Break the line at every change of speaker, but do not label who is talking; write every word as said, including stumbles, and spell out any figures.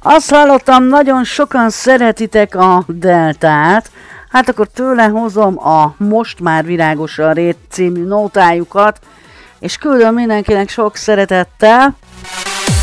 Azt hallottam, nagyon sokan szeretitek a Deltát, hát akkor tőle hozom a Most már virágos a rét című nótájukat, és küldöm mindenkinek sok szeretettel.